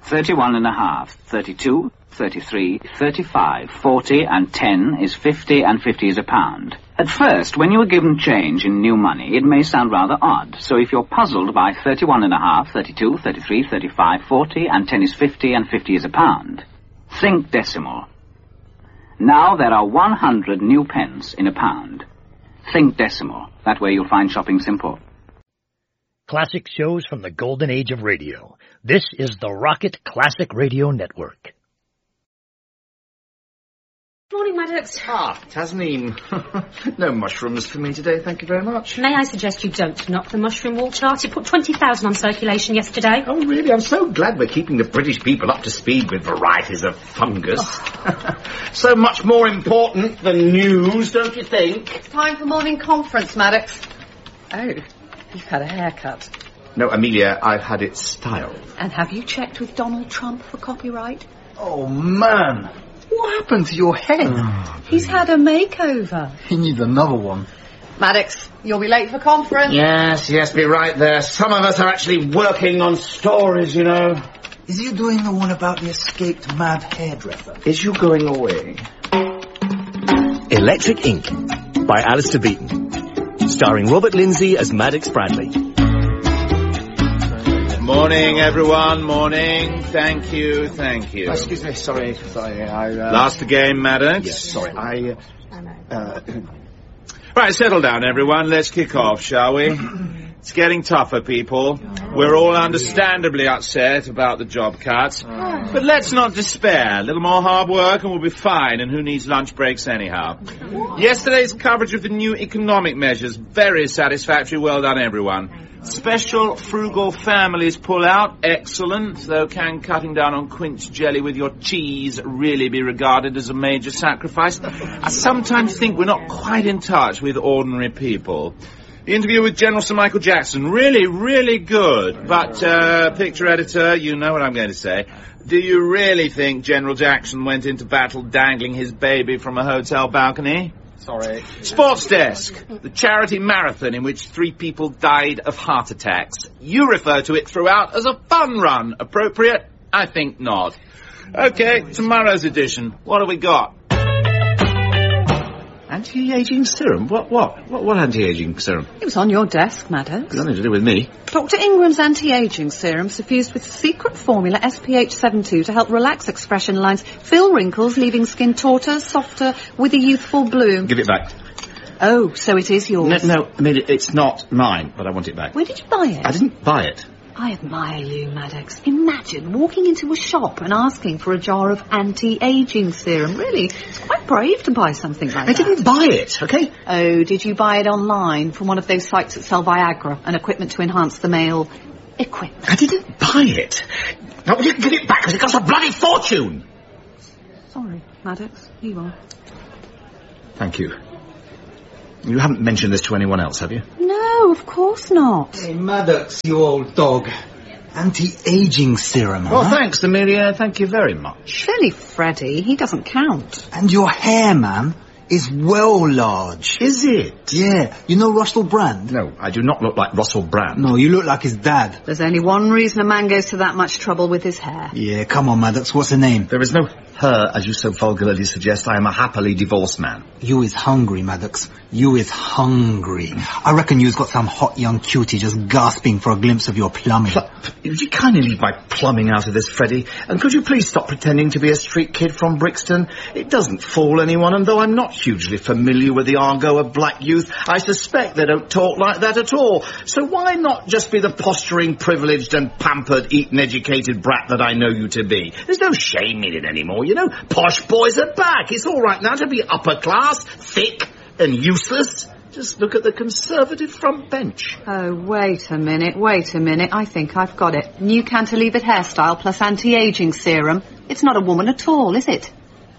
31.5, 32, 33, 35, 40 and 10 is 50 and 50 is a pound. At first, when you are given change in new money, it may sound rather odd. So if you're puzzled by 31.5, 32, 33, 35, 40 and 10 is 50 and 50 is a pound, think decimal. Now there are 100 new pence in a pound. Think decimal. That way you'll find shopping simple. Classic shows from the golden age of radio. This is the Rocket Classic Radio Network. Morning, Maddox. Tasneem. No mushrooms for me today, thank you very much. May I suggest you don't knock the mushroom wall chart? You put 20,000 on circulation yesterday. Oh, really? I'm so glad we're keeping the British people up to speed with varieties of fungus. So much more important than news, don't you think? Time for morning conference, Maddox. Oh, you've had a haircut. No, Amelia, I've had it styled. And have you checked with Donald Trump for copyright? Oh, man. What happened to your head? He's had a makeover. He needs another one. Maddox, you'll be late for conference. Yes, be right there. Some of us are actually working on stories, you know. Is you doing the one about the escaped mad hairdresser? Is you going away? Electric Ink by Alistair Beaton, starring Robert Lindsay as Maddox Bradley. Morning, everyone. Morning. Thank you. Excuse me. Sorry. Lost the game, Maddox? Yes, sorry. Right, settle down, everyone. Let's kick off, shall we? It's getting tougher, people. We're all understandably upset about the job cuts. But let's not despair. A little more hard work and we'll be fine. And who needs lunch breaks anyhow? Yesterday's coverage of the new economic measures, very satisfactory. Well done, everyone. Special frugal families pull out. Excellent. Though can cutting down on quince jelly with your cheese really be regarded as a major sacrifice? I sometimes think we're not quite in touch with ordinary people. The interview with General Sir Michael Jackson, really good. But, picture editor, you know what I'm going to say. Do you really think General Jackson went into battle dangling his baby from a hotel balcony? Sorry. Sports Desk, the charity marathon in which 3 people died of heart attacks. You refer to it throughout as a fun run. Appropriate? I think not. Okay, tomorrow's edition. What have we got? Anti-aging serum? What anti-aging serum? It was on your desk, Maddox. Nothing to do with me. Dr. Ingram's anti-aging serum suffused with secret formula SPH72 to help relax expression lines, fill wrinkles, leaving skin tauter, softer, with a youthful bloom. Give it back. Oh, so it is yours. No, I mean, it's not mine, but I want it back. Where did you buy it? I didn't buy it. I admire you, Maddox. Imagine walking into a shop and asking for a jar of anti-aging serum. Really, it's quite brave to buy something like that. I didn't buy it, okay? Oh, did you buy it online from one of those sites that sell Viagra and equipment to enhance the male equipment? I didn't buy it. No, you can give it back because it costs a bloody fortune. Sorry, Maddox. Here you are. Thank you. You haven't mentioned this to anyone else, have you? No, of course not. Hey, Maddox, you old dog. Anti-aging serum, Well, thanks, Amelia. Thank you very much. Silly Freddy, he doesn't count. And your hair, man, is well large. Is it? Yeah. You know Russell Brand? No, I do not look like Russell Brand. No, you look like his dad. There's only one reason a man goes to that much trouble with his hair. Yeah, come on, Maddox, what's her name? There is no her, as you so vulgarly suggest. I am a happily divorced man. You is hungry, Maddox. You is hungry. I reckon you's got some hot young cutie just gasping for a glimpse of your plumbing. Would you kindly leave my plumbing out of this, Freddie? And could you please stop pretending to be a street kid from Brixton? It doesn't fool anyone, and though I'm not hugely familiar with the argot of black youth, I suspect they don't talk like that at all. So why not just be the posturing, privileged and pampered, Eton-educated brat that I know you to be? There's no shame in it anymore, you know. Posh boys are back. It's all right now to be upper class, thick and useless. Just look at the Conservative front bench. Oh, wait a minute. I think I've got it. New cantilevered hairstyle plus anti-aging serum. It's not a woman at all, is it?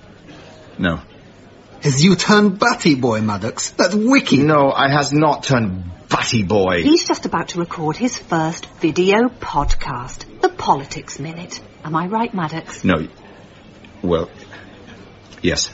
No. Has you turned batty boy, Maddox? That's wicked. No, I has not turned batty boy. He's just about to record his first video podcast, The Politics Minute. Am I right, Maddox? No. Well, yes.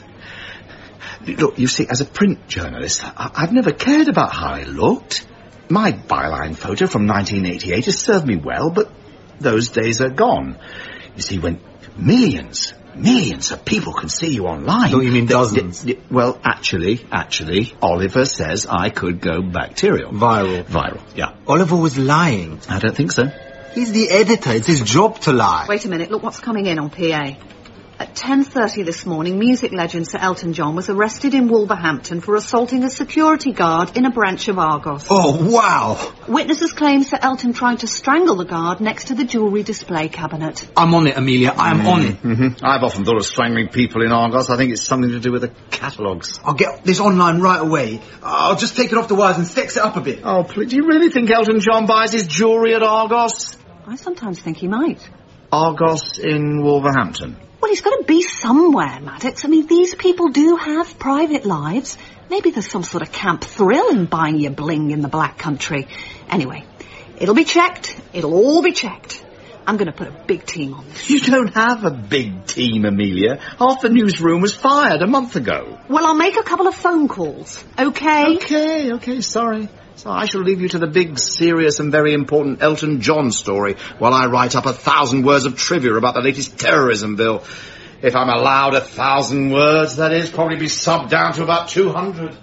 Look, you see, as a print journalist, I've never cared about how I looked. My byline photo from 1988 has served me well, but those days are gone. You see, when millions of people can see you online... Don't you mean dozens? Well, actually, Oliver says I could go bacterial. Viral, yeah. Oliver was lying. I don't think so. He's the editor. It's his job to lie. Wait a minute, look what's coming in on PA. At 10:30 this morning, music legend Sir Elton John was arrested in Wolverhampton for assaulting a security guard in a branch of Argos. Oh, wow. Witnesses claim Sir Elton tried to strangle the guard next to the jewellery display cabinet. I'm on it, Amelia. I'm on it. Mm-hmm. I've often thought of strangling people in Argos. I think it's something to do with the catalogues. I'll get this online right away. I'll just take it off the wires and sex it up a bit. Oh, please, do you really think Elton John buys his jewellery at Argos? I sometimes think he might. Argos in Wolverhampton? Well, he's got to be somewhere, Maddox. I mean, these people do have private lives. Maybe there's some sort of camp thrill in buying your bling in the Black Country. Anyway, it'll be checked. It'll all be checked. I'm going to put a big team on this. You don't have a big team, Amelia. Half the newsroom was fired a month ago. Well, I'll make a couple of phone calls, OK? OK, sorry. So I shall leave you to the big, serious and very important Elton John story while I write up 1,000 words of trivia about the latest terrorism bill. If I'm allowed 1,000 words, that is, probably be subbed down to about 200.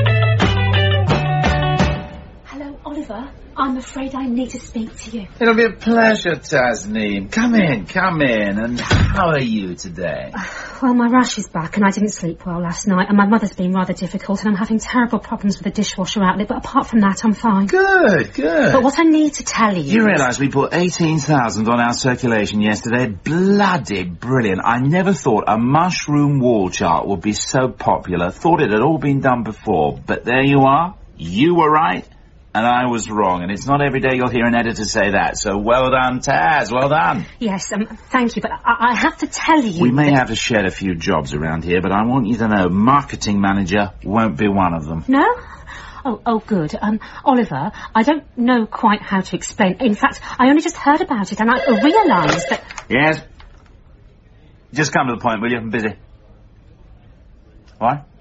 Hello, Oliver. I'm afraid I need to speak to you. It'll be a pleasure, Tasneem. Come in. And how are you today? Well, my rash is back and I didn't sleep well last night and my mother's been rather difficult and I'm having terrible problems with the dishwasher outlet, but apart from that, I'm fine. Good. But what I need to tell you... You realise we put 18,000 on our circulation yesterday? Bloody brilliant. I never thought a mushroom wall chart would be so popular. Thought it had all been done before. But there you are. You were right. And I was wrong, and it's not every day you'll hear an editor say that. So well done, Taz, well done. Yes, thank you, but I have to tell you... We may have to shed a few jobs around here, but I want you to know marketing manager won't be one of them. No? Oh, good. Oliver, I don't know quite how to explain. In fact, I only just heard about it, and I realised that... Yes? Just come to the point, will you? I'm busy. What?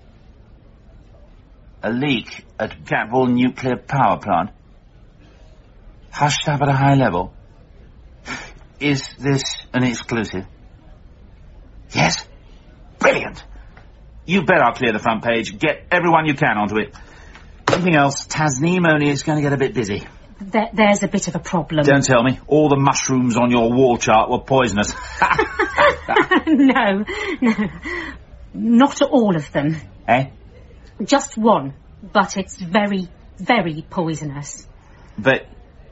A leak at Catball Nuclear Power Plant. Hushed up at a high level. Is this an exclusive? Yes? Brilliant! You bet I'll clear the front page. Get everyone you can onto it. Anything else? Tasneem only is going to get a bit busy. There's a bit of a problem. Don't tell me. All the mushrooms on your wall chart were poisonous. No. Not all of them. Eh? Just one, but it's very, very poisonous. But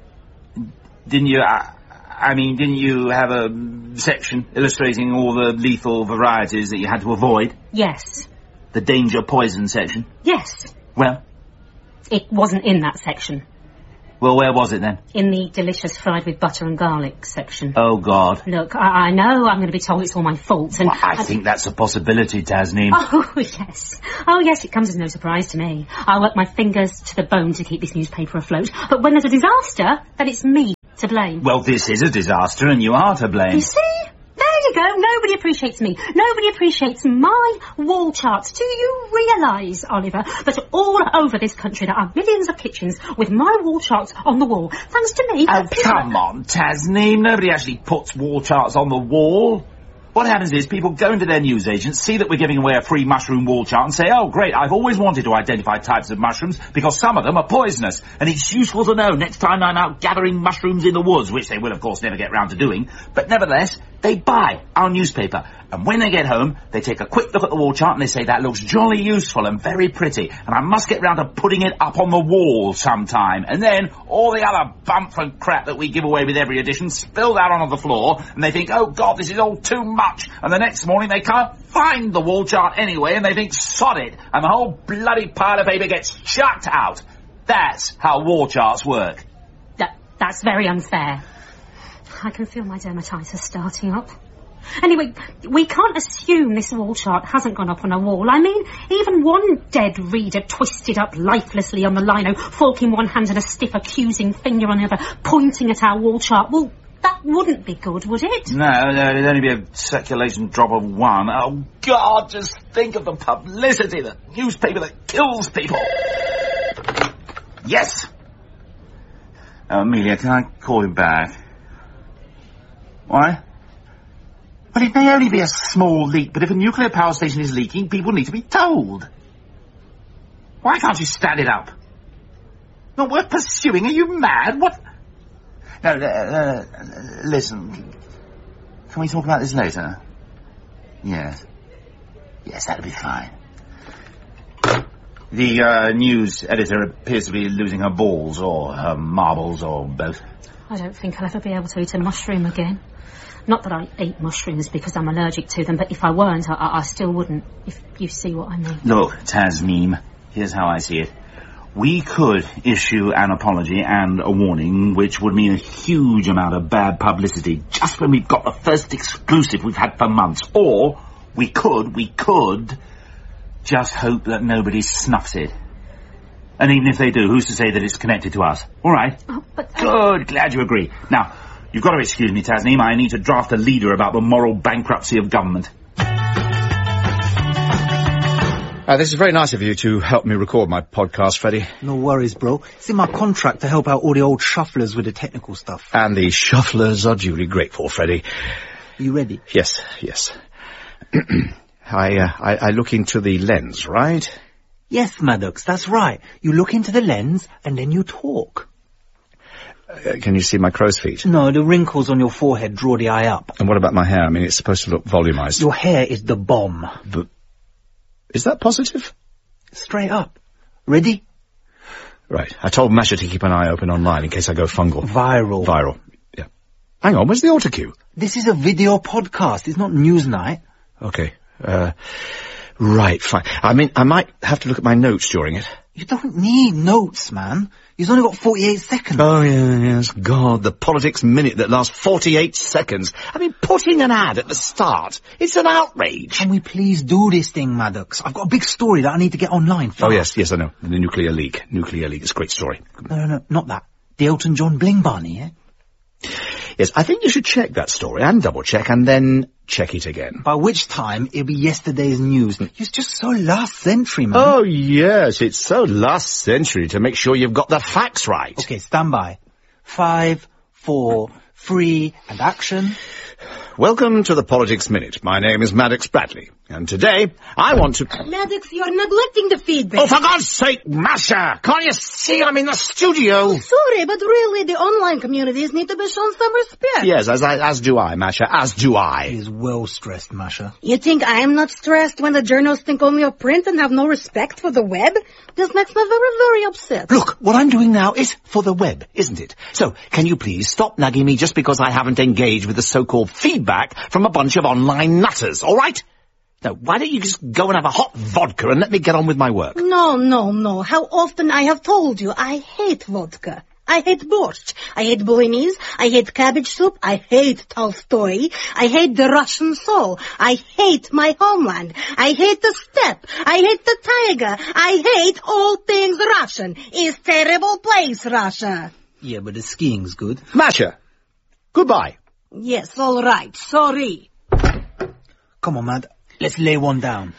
didn't you, didn't you have a section illustrating all the lethal varieties that you had to avoid? Yes. The danger poison section? Yes. Well? It wasn't in that section. Well, where was it then? In the delicious fried with butter and garlic section. Oh, God. Look, I know I'm going to be told it's all my fault. And well, I think that's a possibility, Tasneem. Oh, yes. Oh, yes, it comes as no surprise to me. I work my fingers to the bone to keep this newspaper afloat. But when there's a disaster, then it's me to blame. Well, this is a disaster and you are to blame. You see? There you go. Nobody appreciates me. Nobody appreciates my wall charts. Do you realise, Oliver, that all over this country there are millions of kitchens with my wall charts on the wall? Thanks to me. Oh, come on, Tasneem. Nobody actually puts wall charts on the wall. What happens is people go into their newsagents, see that we're giving away a free mushroom wall chart and say, oh, great, I've always wanted to identify types of mushrooms because some of them are poisonous. And it's useful to know next time I'm out gathering mushrooms in the woods, which they will, of course, never get round to doing. But nevertheless, they buy our newspaper. And when they get home, they take a quick look at the wall chart and they say, that looks jolly useful and very pretty. And I must get round to putting it up on the wall sometime. And then all the other bump and crap that we give away with every edition spilled out onto the floor. And they think, oh, God, this is all too much. And the next morning they can't find the wall chart anyway. And they think, sod it. And the whole bloody pile of paper gets chucked out. That's how wall charts work. That's very unfair. I can feel my dermatitis starting up. Anyway, we can't assume this wall chart hasn't gone up on a wall. I mean, even one dead reader twisted up lifelessly on the lino, fork in one hand and a stiff accusing finger on the other, pointing at our wall chart. Well, that wouldn't be good, would it? No, it'd only be a circulation drop of 1. Oh, God, just think of the publicity, the newspaper that kills people. Yes! Oh, Amelia, can I call him back? Why? Well, it may only be a small leak, but if a nuclear power station is leaking, people need to be told. Why can't you stand it up? Not worth pursuing. Are you mad? What? No, listen. Can we talk about this later? Yes. Yes, that'll be fine. The news editor appears to be losing her balls, or her marbles, or both. I don't think I'll ever be able to eat a mushroom again. Not that I eat mushrooms because I'm allergic to them, but if I weren't, I still wouldn't, if you see what I mean. Look, Tasneem, here's how I see it. We could issue an apology and a warning, which would mean a huge amount of bad publicity, just when we've got the first exclusive we've had for months. Or we could just hope that nobody snuffs it. And even if they do, who's to say that it's connected to us? All right. Oh, but... Good, glad you agree. Now, you've got to excuse me, Tasneem. I need to draft a leader about the moral bankruptcy of government. This is very nice of you to help me record my podcast, Freddie. No worries, bro. It's in my contract to help out all the old shufflers with the technical stuff. And the shufflers are duly grateful, Freddie. You ready? Yes. I look into the lens, right? Yes, Maddox, that's right. You look into the lens and then you talk. Can you see my crow's feet? No, the wrinkles on your forehead draw the eye up. And what about my hair? I mean, it's supposed to look volumized. Your hair is the bomb. But is that positive? Straight up. Ready? Right. I told Masha to keep an eye open online in case I go fungal. Viral. Yeah. Hang on, where's the autocue? This is a video podcast. It's not news night. Okay. Right, fine. I mean, I might have to look at my notes during it. You don't need notes, man. You've only got 48 seconds. Oh, yes. God, the politics minute that lasts 48 seconds. I mean, putting an ad at the start. It's an outrage. Can we please do this thing, Maddox? I've got a big story that I need to get online fast. Oh, yes, I know. The nuclear leak. It's a great story. No, not that. The Elton John Bling Barney, yeah? Yes, I think you should check that story and double-check and then check it again. By which time, it'll be yesterday's news. It's just so last century, man. Oh, yes, it's so last century to make sure you've got the facts right. Okay, stand by. 5, 4, 3, and action. Welcome to the Politics Minute. My name is Maddox Bradley, and today I want to... Maddox, you're neglecting the feedback. Oh, for God's sake, Masha! Can't you see I'm in the studio? Oh, sorry, but really, the online communities need to be shown some respect. Yes, as do I, Masha, as do I. He is well stressed, Masha. You think I am not stressed when the journals think only of print and have no respect for the web? This makes me very, very upset. Look, what I'm doing now is for the web, isn't it? So, can you please stop nagging me just because I haven't engaged with the so-called feedback from a bunch of online nutters, all right? Now, why don't you just go and have a hot vodka and let me get on with my work? No. How often I have told you I hate vodka. I hate borscht. I hate bolognese. I hate cabbage soup. I hate Tolstoy. I hate the Russian soul. I hate my homeland. I hate the steppe. I hate the taiga. I hate all things Russian. It's terrible place, Russia. Yeah, but the skiing's good. Masha, goodbye. Yes, all right. Sorry. Come on, Mad. Let's lay one down.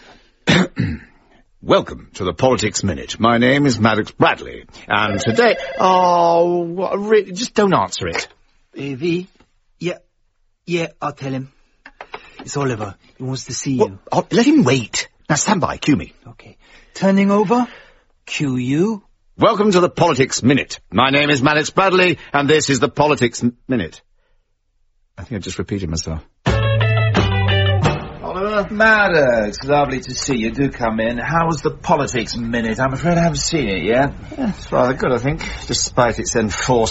Welcome to the Politics Minute. My name is Maddox Bradley, and today... Oh, really, just don't answer it. V? Yeah, I'll tell him. It's Oliver. He wants to see you. Oh, let him wait. Now stand by, cue me. Okay. Turning over. Cue you. Welcome to the Politics Minute. My name is Maddox Bradley, and this is the Politics Minute. I think I just repeated myself. Oliver? Maddox, lovely to see you. Do come in. How was the Politics Minute? I'm afraid I haven't seen it yet. Yeah, it's rather good, I think, despite its enforced